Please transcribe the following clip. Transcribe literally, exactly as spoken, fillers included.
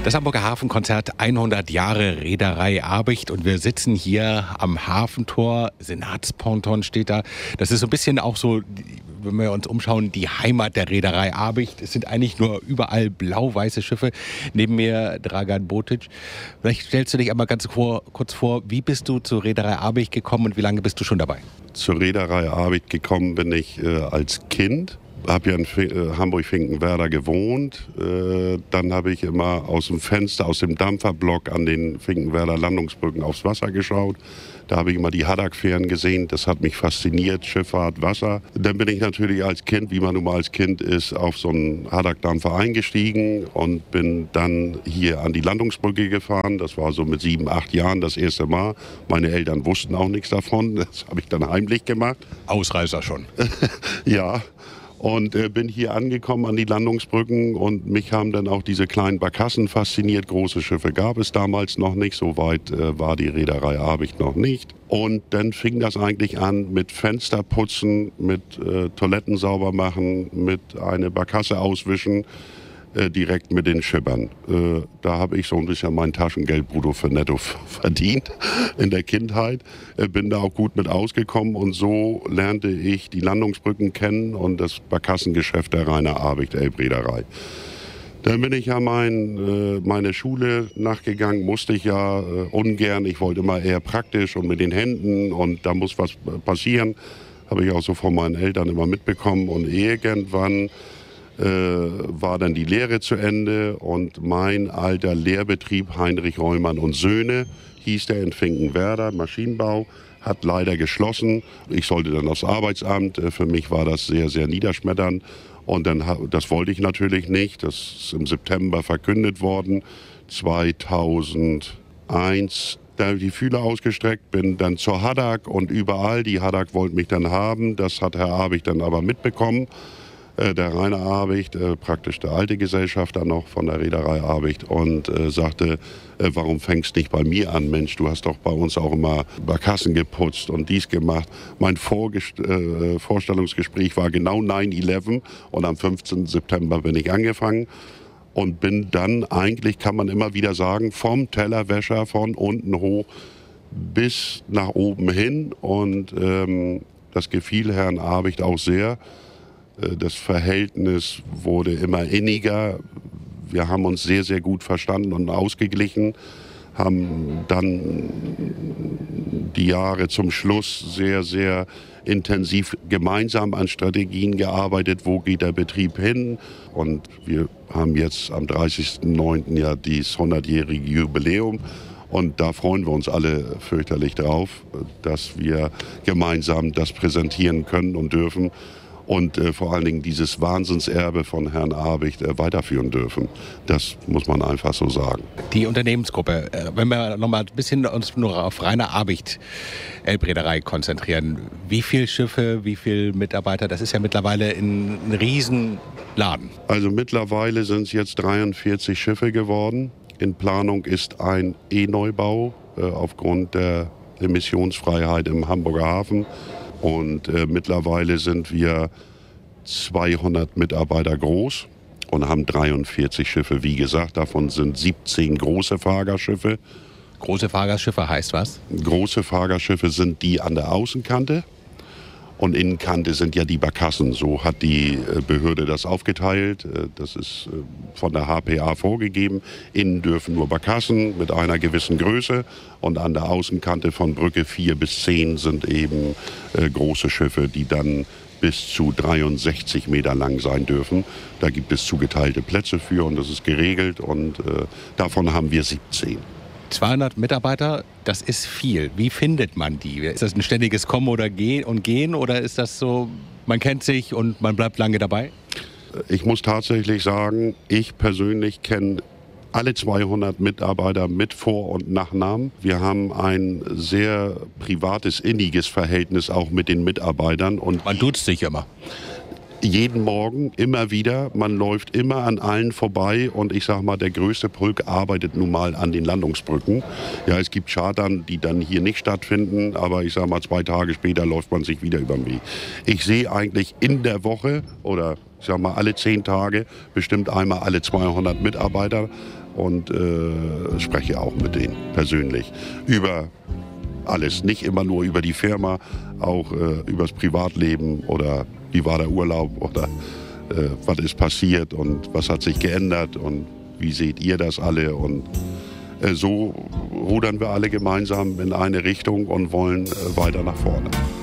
Das Hamburger Hafenkonzert hundert Jahre Reederei Abicht und wir sitzen hier am Hafentor. Senatsponton steht da. Das ist so ein bisschen auch so, wenn wir uns umschauen, die Heimat der Reederei Abicht. Es sind eigentlich nur überall blau-weiße Schiffe. Neben mir Dragan Botic. Vielleicht stellst du dich einmal ganz vor, kurz vor, wie bist du zur Reederei Abicht gekommen und wie lange bist du schon dabei? Zur Reederei Abicht gekommen bin ich äh, als Kind. Habe ja in äh, Hamburg-Finkenwerder gewohnt. Äh, dann habe ich immer aus dem Fenster, aus dem Dampferblock an den Finkenwerder Landungsbrücken aufs Wasser geschaut. Da habe ich immer die Haddock-Fähren gesehen. Das hat mich fasziniert, Schifffahrt, Wasser. Dann bin ich natürlich als Kind, wie man nun mal als Kind ist, auf so einen Haddock-Dampfer eingestiegen und bin dann hier an die Landungsbrücke gefahren. Das war so mit sieben, acht Jahren das erste Mal. Meine Eltern wussten auch nichts davon. Das habe ich dann heimlich gemacht. Ausreißer schon. Ja. Und äh, bin hier angekommen an die Landungsbrücken und mich haben dann auch diese kleinen Barkassen fasziniert. Große Schiffe gab es damals noch nicht, so weit äh, war die Reederei Abicht noch nicht. Und dann fing das eigentlich an mit Fensterputzen, mit äh, Toiletten sauber machen, mit eine Barkasse auswischen, äh, direkt mit den Schippern. Äh, da habe ich so ein bisschen mein Taschengeld brutto für netto verdient in der Kindheit. Äh, bin da auch gut mit ausgekommen und so lernte ich die Landungsbrücken kennen und das Barkassengeschäft der Rainer Abicht Elbreederei. Dann bin ich ja mein, äh, meine Schule nachgegangen, musste ich ja äh, ungern. Ich wollte immer eher praktisch und mit den Händen und da muss was passieren. Habe ich auch so von meinen Eltern immer mitbekommen und irgendwann Äh, war dann die Lehre zu Ende und mein alter Lehrbetrieb Heinrich Reumann und Söhne, hieß der in Finkenwerder, Maschinenbau, hat leider geschlossen. Ich sollte dann aufs Arbeitsamt, für mich war das sehr, sehr niederschmetternd und dann, das wollte ich natürlich nicht, das ist im September verkündet worden, zweitausendeins. Da habe ich die Fühler ausgestreckt, bin dann zur Haddock und überall, die Haddock wollte mich dann haben, das hat Herr Abicht dann aber mitbekommen. Der Rainer Abicht, äh, praktisch der alte Gesellschafter noch von der Reederei Abicht und äh, sagte, äh, warum fängst nicht bei mir an, Mensch, du hast doch bei uns auch immer Barkassen geputzt und dies gemacht. Mein Vorgest- äh, Vorstellungsgespräch war genau neun elf und am fünfzehnten September bin ich angefangen und bin dann eigentlich, kann man immer wieder sagen, vom Tellerwäscher von unten hoch bis nach oben hin und ähm, das gefiel Herrn Abicht auch sehr. Das Verhältnis wurde immer inniger. Wir haben uns sehr, sehr gut verstanden und ausgeglichen, haben dann die Jahre zum Schluss sehr, sehr intensiv gemeinsam an Strategien gearbeitet. Wo geht der Betrieb hin? Und wir haben jetzt am dreißigsten neunten ja dieses hundertjährige Jubiläum. Und da freuen wir uns alle fürchterlich drauf, dass wir gemeinsam das präsentieren können und dürfen. Und äh, vor allen Dingen dieses Wahnsinnserbe von Herrn Abicht äh, weiterführen dürfen. Das muss man einfach so sagen. Die Unternehmensgruppe, äh, wenn wir noch mal ein bisschen uns nur auf Rainer Abicht Elbreederei konzentrieren. Wie viele Schiffe, wie viele Mitarbeiter? Das ist ja mittlerweile ein, ein Riesenladen. Also mittlerweile sind es jetzt dreiundvierzig Schiffe geworden. In Planung ist ein E-Neubau äh, aufgrund der Emissionsfreiheit im Hamburger Hafen. Und äh, mittlerweile sind wir zweihundert Mitarbeiter groß und haben dreiundvierzig Schiffe. Wie gesagt, davon sind siebzehn große Fahrgastschiffe. Große Fahrgastschiffe heißt was? Große Fahrgastschiffe sind die an der Außenkante. Und Innenkante sind ja die Barkassen. So hat die Behörde das aufgeteilt. Das ist von der H P A vorgegeben. Innen dürfen nur Barkassen mit einer gewissen Größe. Und an der Außenkante von Brücke vier bis zehn sind eben äh, große Schiffe, die dann bis zu dreiundsechzig Meter lang sein dürfen. Da gibt es zugeteilte Plätze für und das ist geregelt. Und äh, davon haben wir siebzehn. zweihundert Mitarbeiter, das ist viel. Wie findet man die? Ist das ein ständiges Kommen oder Gehen und Gehen oder ist das so, man kennt sich und man bleibt lange dabei? Ich muss tatsächlich sagen, ich persönlich kenne alle zweihundert Mitarbeiter mit Vor- und Nachnamen. Wir haben ein sehr privates, inniges Verhältnis auch mit den Mitarbeitern. Und man duzt sich immer. Jeden Morgen, immer wieder. Man läuft immer an allen vorbei und ich sage mal, der größte Pulk arbeitet nun mal an den Landungsbrücken. Ja, es gibt Chartern, die dann hier nicht stattfinden, aber ich sage mal, zwei Tage später läuft man sich wieder über den Weg. Ich sehe eigentlich in der Woche oder ich sag mal, alle zehn Tage, bestimmt einmal alle zweihundert Mitarbeiter und äh, spreche auch mit denen persönlich über alles. Nicht immer nur über die Firma, auch äh, über das Privatleben oder wie war der Urlaub oder äh, was ist passiert und was hat sich geändert und wie seht ihr das alle? Und äh, so rudern wir alle gemeinsam in eine Richtung und wollen äh, weiter nach vorne.